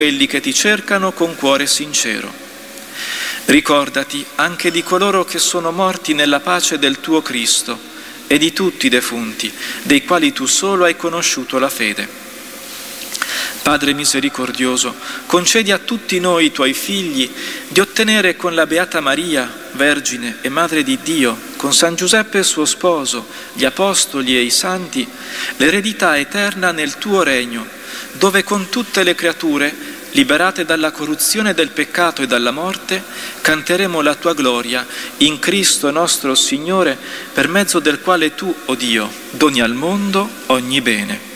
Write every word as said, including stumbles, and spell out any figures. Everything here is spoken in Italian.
quelli che ti cercano con cuore sincero. Ricordati anche di coloro che sono morti nella pace del tuo Cristo e di tutti i defunti, dei quali tu solo hai conosciuto la fede. Padre misericordioso, concedi a tutti noi, tuoi figli, di ottenere con la Beata Maria, Vergine e Madre di Dio, con San Giuseppe suo sposo, gli Apostoli e i Santi, l'eredità eterna nel tuo regno, dove con tutte le creature, liberate dalla corruzione del peccato e dalla morte, canteremo la tua gloria in Cristo nostro Signore, per mezzo del quale tu, o Dio, doni al mondo ogni bene.